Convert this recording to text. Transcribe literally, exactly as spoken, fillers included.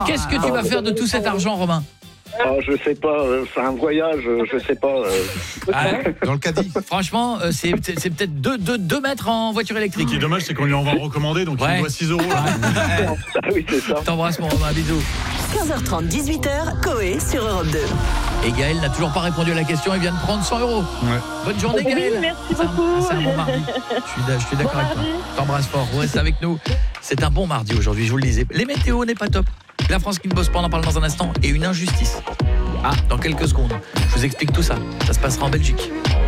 Qu'est-ce que tu vas faire de tout cet argent, Romain ? Ah, je sais pas, euh, c'est un voyage, euh, je sais pas. Euh... Ah, Dans le caddie. franchement, euh, c'est, c'est, c'est peut-être deux mètres en voiture électrique. Ce qui est dommage, c'est qu'on lui envoie recommander, donc Ouais. il doit six euros. Là. Ah oui, c'est ça. T'embrasses mon Romain, bisous. quinze heures trente, dix-huit heures, Coé sur Europe deux. Et Gaël n'a toujours pas répondu à la question, il vient de prendre cent euros. Ouais. Bonne journée Oui, Gaël. merci C'est un- beaucoup. C'est un bon mardi. Je suis, d'a- je suis d'accord Bon avec toi. mardi. T'embrasses fort, reste avec nous. C'est un bon mardi aujourd'hui, je vous le disais. Les météos n'est pas top. La France qui ne bosse pas, on en parle dans un instant. Et une injustice. Ah, dans quelques secondes. Je vous explique tout ça. Ça se passera en Belgique.